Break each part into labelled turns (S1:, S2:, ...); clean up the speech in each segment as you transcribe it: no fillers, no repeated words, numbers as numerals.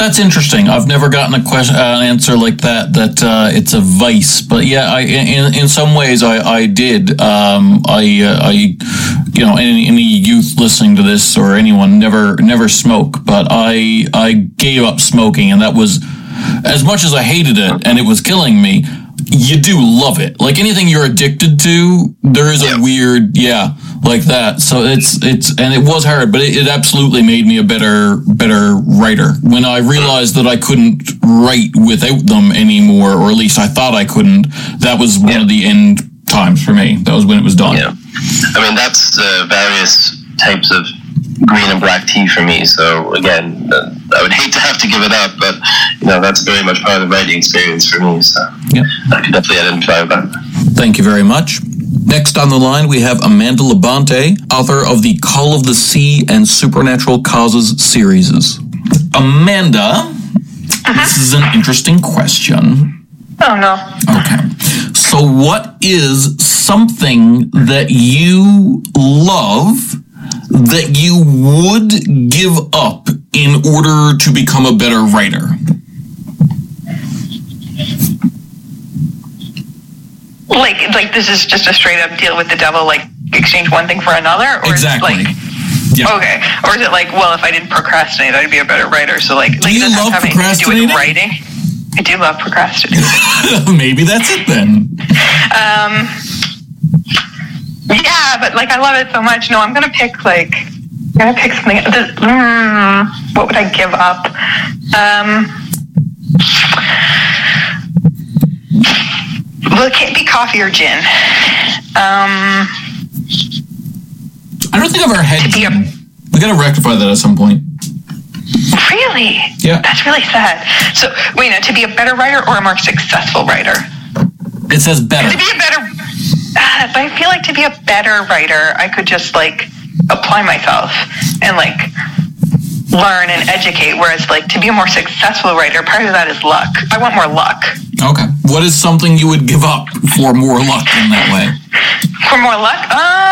S1: That's interesting. I've never gotten a question, answer like that. It's a vice, but yeah, in some ways I did. Any youth listening to this or anyone never smoke, but I gave up smoking, and that was, as much as I hated it and it was killing me, you do love it. Like anything you're addicted to, there is a weird, like that. So it's and it was hard, but it absolutely made me a better writer. When I realized that I couldn't write without them anymore, or at least I thought I couldn't, that was one of the end times for me. That was when it was done.
S2: Yeah. I mean, that's various types of green and black tea for me. So again, I would hate to have to give it up, but that's very much part of the writing experience for me. So I can definitely identify with that.
S1: Thank you very much. Next on the line, we have Amanda Labonte, author of the Call of the Sea and Supernatural Causes series. Amanda, this is an interesting question.
S3: Oh, no.
S1: Okay. So what is something that you love that you would give up in order to become a better writer?
S3: Like this is just a straight up deal with the devil, like exchange one thing for another? Or
S1: Exactly.
S3: Is it okay. Or is it like, well, if I didn't procrastinate, I'd be a better writer? So do
S1: you love procrastinating?
S3: To do with writing? I do love procrastinating.
S1: Maybe that's it then.
S3: Yeah, but I love it so much. No, I'm gonna pick something. What would I give up? Well, it can't be coffee or gin.
S1: I don't think I've ever had gin. We gotta rectify that at some point.
S3: Really?
S1: Yeah.
S3: That's really sad. So, wait, to be a better writer or a more successful writer?
S1: It says better.
S3: To be a better... but I feel like to be a better writer, I could just, apply myself and, learn and educate. Whereas, to be a more successful writer, part of that is luck. I want more luck.
S1: Okay. What is something you would give up for more luck in that way?
S3: For more luck?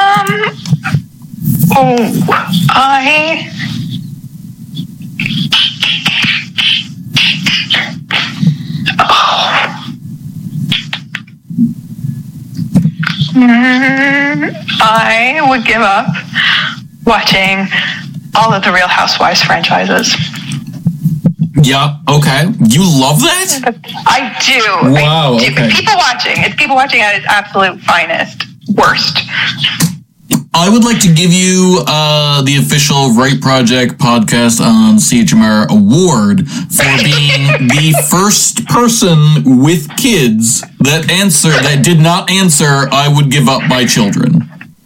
S3: I would give up watching all of the Real Housewives franchises.
S1: Yeah, okay. You love that?
S3: I do.
S1: Wow,
S3: I do.
S1: okay.
S3: People watching. It's people watching at its absolute finest. Worst.
S1: I would like to give you the official Write Project podcast on CHMR award for being the first person with kids that did not answer, I would give up my children.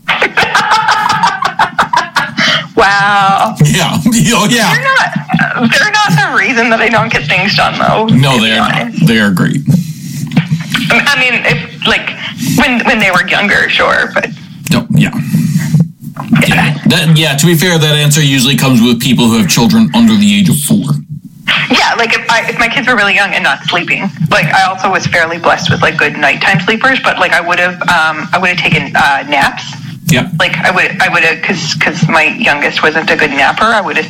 S3: Wow.
S1: Yeah. Oh, yeah.
S3: They're not the reason that I don't get things done, though.
S1: No, they are not. They are great.
S3: I mean, if when they were younger, sure, but...
S1: No, yeah. To be fair, that answer usually comes with people who have children under the age of 4.
S3: Yeah, if my kids were really young and not sleeping, I also was fairly blessed with good nighttime sleepers, but I would have taken naps.
S1: Yeah.
S3: I would have, because my youngest wasn't a good napper. I would have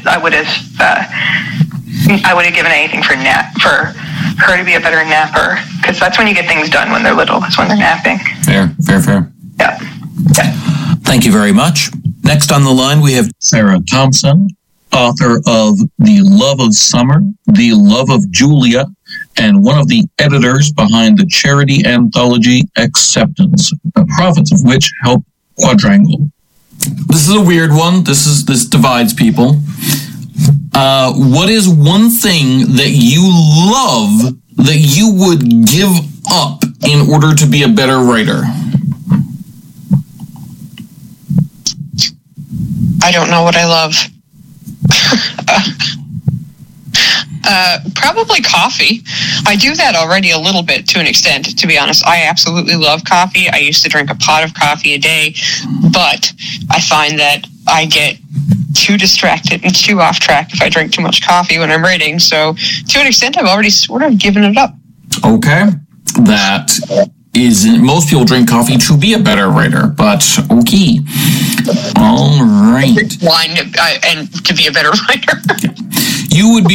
S3: given anything for her to be a better napper, because that's when you get things done when they're little. That's when they're napping.
S1: Fair.
S3: Yeah.
S1: Thank you very much. Next on the line, we have Sarah Thompson, author of The Love of Summer, The Love of Julia, and one of the editors behind the charity anthology Acceptance, the profits of which help Quadrangle. This is a weird one. This divides people. What is one thing that you love that you would give up in order to be a better writer?
S4: I don't know what I love. Probably coffee. I do that already a little bit to an extent, to be honest. I absolutely love coffee. I used to drink a pot of coffee a day, but I find that I get too distracted and too off track if I drink too much coffee when I'm writing. So to an extent, I've already sort of given it up.
S1: Okay. That is, most people drink coffee to be a better writer, but okay. All right.
S4: Wine and to be a better writer.
S1: You would be